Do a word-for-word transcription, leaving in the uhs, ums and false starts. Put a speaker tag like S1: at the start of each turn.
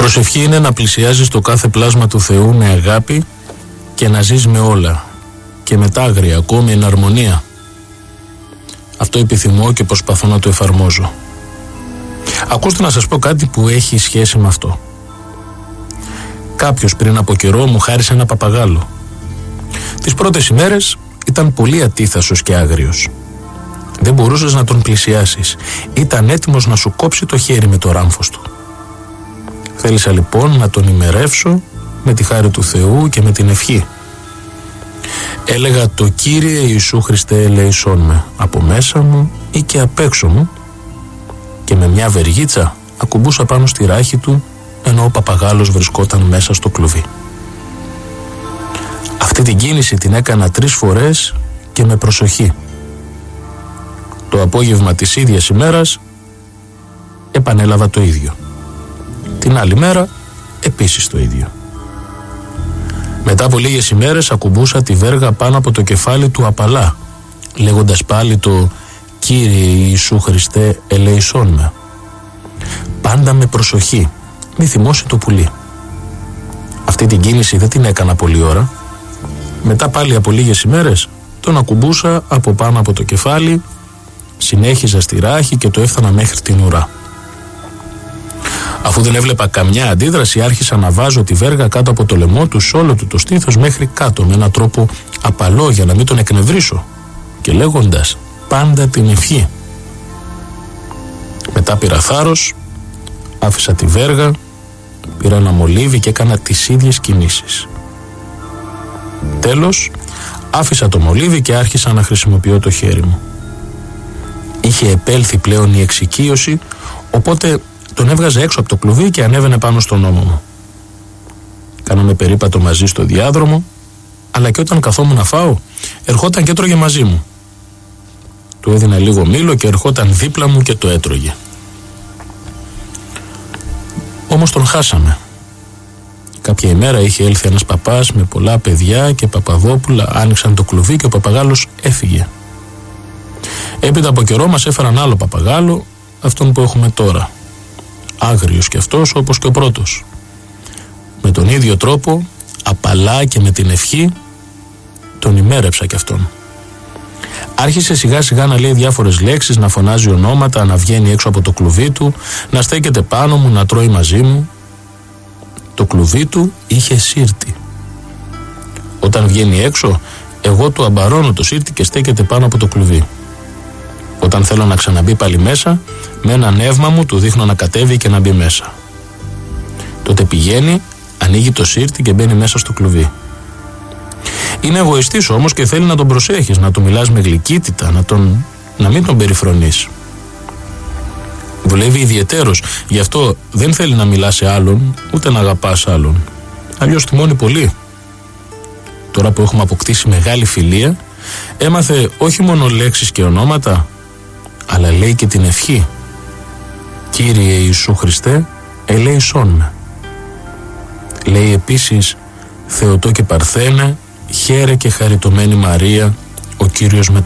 S1: Προσευχή είναι να πλησιάζεις το κάθε πλάσμα του Θεού με αγάπη και να ζεις με όλα και με τ' άγρια, ακόμη εν αρμονία. Αυτό επιθυμώ και προσπαθώ να το εφαρμόζω. Ακούστε να σας πω κάτι που έχει σχέση με αυτό. Κάποιος πριν από καιρό μου χάρισε ένα παπαγάλο. Τις πρώτες ημέρες ήταν πολύ ατίθασος και άγριος. Δεν μπορούσες να τον πλησιάσεις. Ήταν έτοιμος να σου κόψει το χέρι με το ράμφος του. Θέλησα λοιπόν να τον ημερεύσω με τη χάρη του Θεού και με την ευχή. Έλεγα το Κύριε Ιησού Χριστέ ελέησόν με από μέσα μου ή και απ' έξω μου, και με μια βεργίτσα ακουμπούσα πάνω στη ράχη του ενώ ο παπαγάλος βρισκόταν μέσα στο κλουβί. Αυτή την κίνηση την έκανα τρεις φορές και με προσοχή. Το απόγευμα της ίδιας ημέρας επανέλαβα το ίδιο. Την άλλη μέρα επίσης το ίδιο. Μετά από λίγες ημέρες ακουμπούσα τη βέργα πάνω από το κεφάλι του απαλά, λέγοντας πάλι το Κύριε Ιησού Χριστέ ελέησόν με. Πάντα με προσοχή, μη θυμώσει το πουλί. Αυτή την κίνηση δεν την έκανα πολλή ώρα. Μετά πάλι από λίγες ημέρες τον ακουμπούσα από πάνω από το κεφάλι, συνέχιζα στη ράχη και το έφτανα μέχρι την ουρά. Αφού δεν έβλεπα καμιά αντίδραση, άρχισα να βάζω τη βέργα κάτω από το λαιμό του, σε όλο του το στήθος μέχρι κάτω, με έναν τρόπο απαλό για να μην τον εκνευρίσω, και λέγοντας πάντα την ευχή. Μετά πήρα θάρρος, άφησα τη βέργα, πήρα ένα μολύβι και έκανα τις ίδιες κινήσεις. Τέλος, άφησα το μολύβι και άρχισα να χρησιμοποιώ το χέρι μου. Είχε επέλθει πλέον η εξοικείωση, οπότε τον έβγαζε έξω από το κλουβί και ανέβαινε πάνω στον ώμο μου. Κάναμε περίπατο μαζί στο διάδρομο, αλλά και όταν καθόμουν να φάω, ερχόταν και έτρωγε μαζί μου. Του έδινα λίγο μήλο και ερχόταν δίπλα μου και το έτρωγε. Όμως τον χάσαμε. Κάποια ημέρα είχε έλθει ένας παπάς με πολλά παιδιά και παπαδόπουλα, άνοιξαν το κλουβί και ο παπαγάλος έφυγε. Έπειτα από καιρό μας έφεραν άλλο παπαγάλο, αυτόν που έχουμε τώρα. Άγριος κι αυτός όπως και ο πρώτος. Με τον ίδιο τρόπο, απαλά και με την ευχή, τον ημέρεψα κι αυτόν. Άρχισε σιγά σιγά να λέει διάφορες λέξεις, να φωνάζει ονόματα, να βγαίνει έξω από το κλουβί του, να στέκεται πάνω μου, να τρώει μαζί μου. Το κλουβί του είχε σύρτη. Όταν βγαίνει έξω, εγώ του αμπαρώνω το σύρτη και στέκεται πάνω από το κλουβί. Όταν θέλω να ξαναμπεί πάλι μέσα, με ένα νεύμα μου του δείχνω να κατέβει και να μπει μέσα. Τότε πηγαίνει, ανοίγει το σύρτη και μπαίνει μέσα στο κλουβί. Είναι εγωιστής όμως και θέλει να τον προσέχεις, να του μιλάς με γλυκύτητα, να, τον, να μην τον περιφρονείς. Δουλεύει ιδιαιτέρως, γι' αυτό δεν θέλει να μιλάς σε άλλον, ούτε να αγαπάς άλλον. Αλλιώς θυμώνει πολύ. Τώρα που έχουμε αποκτήσει μεγάλη φιλία, έμαθε όχι μόνο λέξεις και ονόματα, αλλά λέει και την ευχή. Κύριε Ιησού Χριστέ, ελέησόν με. Λέει επίσης Θεοτό και Παρθένε, χαίρε και χαριτωμένη Μαρία, ο Κύριος με